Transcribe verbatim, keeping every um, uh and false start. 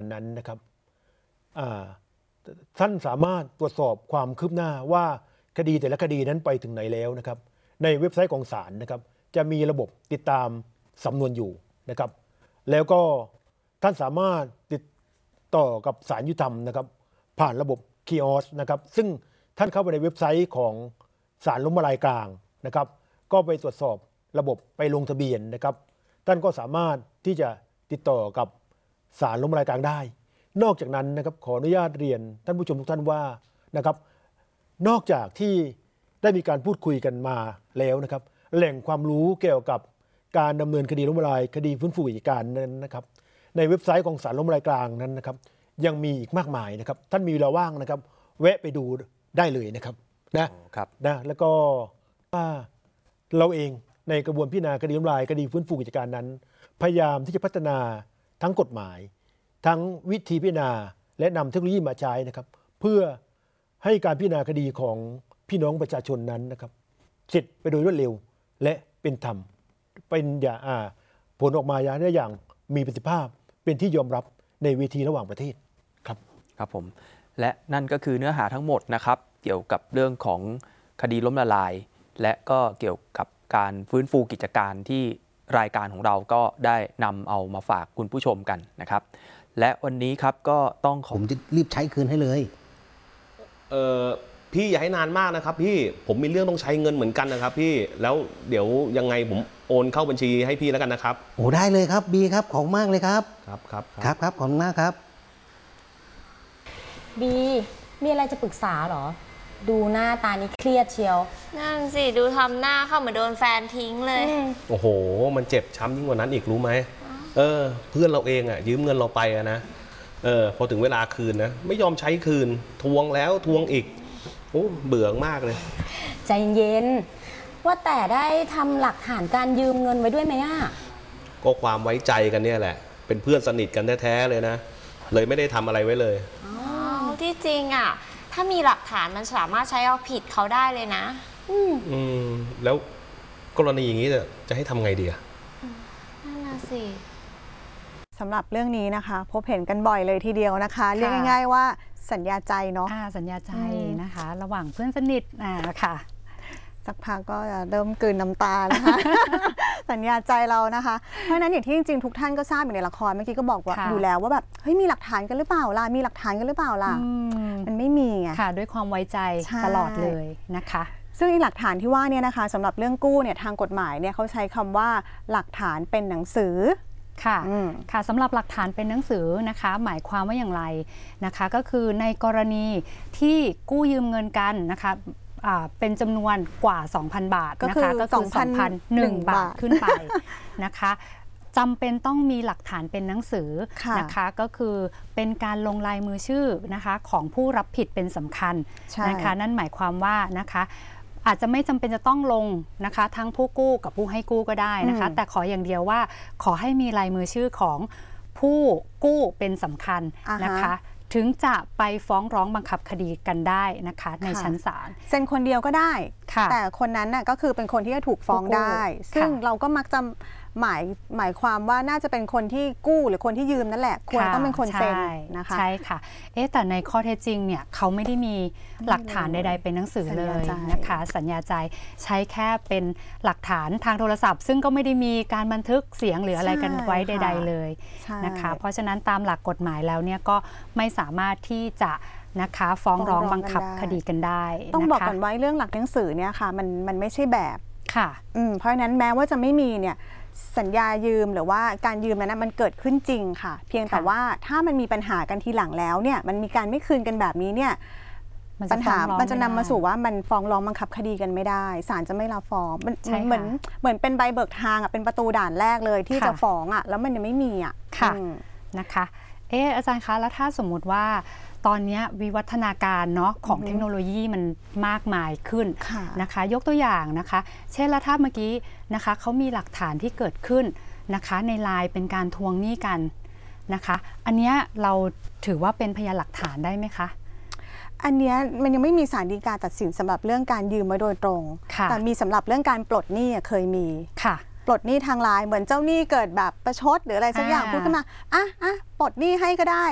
นั้นนะครับท่านสามารถตรวจสอบความคืบหน้าว่าคดีแต่ละคดีนั้นไปถึงไหนแล้วนะครับในเว็บไซต์ของศาลนะครับจะมีระบบติดตามสำนวนอยู่นะครับแล้วก็ท่านสามารถติดต่อกับศาลยุติธรรมนะครับผ่านระบบคีออสนะครับซึ่งท่านเข้าไปในเว็บไซต์ของศาลล้มละลายกลางนะครับก็ไปตรวจสอบระบบไปลงทะเบียนนะครับท่านก็สามารถที่จะติดต่อกับศาลล้มละลายกลางได้นอกจากนั้นนะครับขออนุญาตเรียนท่านผู้ชมทุกท่านว่านะครับนอกจากที่ได้มีการพูดคุยกันมาแล้วนะครับแหล่งความรู้เกี่ยวกับการดำเนินคดีล้มละลายคดีฟื้นฟูกิจการนั้นนะครับในเว็บไซต์ของศาลล้มละลายกลางนั้นนะครับยังมีอีกมากมายนะครับท่านมีเวลาว่างนะครับแวะไปดูได้เลยนะครับนะครับนะแล้วก็ว่าเราเองในกระบวนพิจารณาคดีล้มละลายคดีฟื้นฟูกิจการนั้นพยายามที่จะพัฒนาทั้งกฎหมายทั้งวิธีพิจารณาและนำเทคโนโลยีมาใช้นะครับเพื่อให้การพิจารณาคดีของพี่น้องประชาชนนั้นนะครับเสร็จไปโดยรวดเร็วและเป็นธรรมเป็นอย่างผลออกมาได้อย่างมีประสิทธิภาพเป็นที่ยอมรับในเวทีระหว่างประเทศครับครับผมและนั่นก็คือเนื้อหาทั้งหมดนะครับเกี่ยวกับเรื่องของคดีล้มละลายและก็เกี่ยวกับการฟื้นฟูกิจการที่รายการของเราก็ได้นำเอามาฝากคุณผู้ชมกันนะครับและวันนี้ครับก็ต้องขอผมจะรีบใช้คืนให้เลยเออพี่อย่าให้นานมากนะครับพี่ผมมีเรื่องต้องใช้เงินเหมือนกันนะครับพี่แล้วเดี๋ยวยังไงผมโอนเข้าบัญชีให้พี่แล้วกันนะครับโอ้ได้เลยครับบีครับของมากเลยครับครับครับครับครับขอบคุณมากครับบีมีอะไรจะปรึกษาหรอดูหน้าตานี้เครียดเชียวนั่นสิดูทำหน้าเข้าเหมือนโดนแฟนทิ้งเลยโอ้โหมันเจ็บช้ำยิ่งกว่านั้นอีกรู้ไหมเออเพื่อนเราเองอ่ะยืมเงินเราไปอะนะเออพอถึงเวลาคืนนะไม่ยอมใช้คืนทวงแล้วทวงอีกโอ้เบื่อมากเลยใจเย็นว่าแต่ได้ทำหลักฐานการยืมเงินไว้ด้วยไหมอ่ะก็ความไว้ใจกันเนี่ยแหละเป็นเพื่อนสนิทกันแท้ๆเลยนะเลยไม่ได้ทำอะไรไว้เลยอ๋อที่จริงอ่ะถ้ามีหลักฐานมันสามารถใช้เอาผิดเขาได้เลยนะอืมอืมแล้วกรณีอย่างนี้จะจะให้ทำไงดีอะนั่นน่ะสิสำหรับเรื่องนี้นะคะพบเห็นกันบ่อยเลยทีเดียวนะคะเรียกง่ายๆว่าสัญญาใจเนาะสัญญาใจนะคะระหว่างเพื่อนสนิทอ่าค่ะสักพักก็จะเริ่มกลืนน้ำตานะคะ สัญญาใจเรานะคะเพราะฉะนั้นอย่างที่จริงๆทุกท่านก็ทราบอยู่ในละครเมื่อกี้ก็บอกว่าอยู่แล้วว่าแบบเฮ้ยมีหลักฐานกันหรือเปล่าล่ะมีหลักฐานกันหรือเปล่าล่ะมันไม่มีไงค่ะด้วยความไว้ใจตลอดเลยนะคะซึ่งหลักฐานที่ว่าเนี่ยนะคะสำหรับเรื่องกู้เนี่ยทางกฎหมายเนี่ยเขาใช้คำว่าหลักฐานเป็นหนังสือค่ะค่ะสำหรับหลักฐานเป็นหนังสือนะคะหมายความว่าอย่างไรนะคะก็คือในกรณีที่กู้ยืมเงินกันนะคะเป็นจำนวนกว่า สองพัน บาทนะคะก็คือ สองพันหนึ่ง บาทขึ้นไปนะคะจำเป็นต้องมีหลักฐานเป็นหนังสือนะคะก็คือเป็นการลงลายมือชื่อนะคะของผู้รับผิดเป็นสำคัญนะคะนั่นหมายความว่านะคะอาจจะไม่จำเป็นจะต้องลงนะคะทั้งผู้กู้กับผู้ให้กู้ก็ได้นะคะแต่ขออย่างเดียวว่าขอให้มีลายมือชื่อของผู้กู้เป็นสำคัญนะคะถึงจะไปฟ้องร้องบังคับคดีกันได้นะคะในชั้นศาลเซ็นคนเดียวก็ได้แต่คนนั้นน่ะก็คือเป็นคนที่จะถูกฟ้องได้ซึ่งเราก็มักจะหมายหมายความว่าน่าจะเป็นคนที่กู้หรือคนที่ยืมนั่นแหละควรต้องเป็นคนเซ็นนะคะใช่ค่ะเอ๊ะแต่ในข้อเท็จจริงเนี่ยเขาไม่ได้มีหลักฐานใดๆเป็นหนังสือเลยนะคะสัญญาใจใช้แค่เป็นหลักฐานทางโทรศัพท์ซึ่งก็ไม่ได้มีการบันทึกเสียงหรืออะไรกันไว้ใดๆเลยนะคะเพราะฉะนั้นตามหลักกฎหมายแล้วเนี่ยก็ไม่สามารถที่จะนะคะฟ้องร้องบังคับคดีกันได้ต้องบอกก่อนไว้เรื่องหลักหนังสือเนี่ยค่ะมันมันไม่ใช่แบบค่ะเพราะฉะนั้นแม้ว่าจะไม่มีเนี่ยสัญญายืมหรือว่าการยืมนั้นมันเกิดขึ้นจริงค่ะเพียงแต่ว่าถ้ามันมีปัญหากันทีหลังแล้วเนี่ยมันมีการไม่คืนกันแบบนี้เนี่ยปัญหามันจะนำมาสู่ว่ามันฟ้องร้องบังคับคดีกันไม่ได้ศาลจะไม่รับฟ้องมันเหมือนเหมือนเป็นใบเบิกทางอ่ะเป็นประตูด่านแรกเลยที่จะฟ้องอ่ะแล้วมันยังไม่มีอ่ะค่ะนะคะเอออาจารย์คะแล้วถ้าสมมุติว่าตอนนี้วิวัฒนาการเนาะของเทคโนโลยีมันมากมายขึ้นนะคะยกตัวอย่างนะคะเช่นแล้วถ้าเมื่อกี้นะคะเขามีหลักฐานที่เกิดขึ้นนะคะในไลน์เป็นการทวงหนี้กันนะคะอันนี้เราถือว่าเป็นพยานหลักฐานได้ไหมคะอันนี้มันยังไม่มีศาลฎีกาตัดสินสำหรับเรื่องการยืมมาโดยตรงแต่มีสำหรับเรื่องการปลดหนี้เคยมีค่ะปลดหนี้ทางไลน์เหมือนเจ้าหนี้เกิดแบบประชดหรืออะไรสักอย่างพูดขึ้นมาอ่ะอ่ะปลดหนี้ให้ก็ได้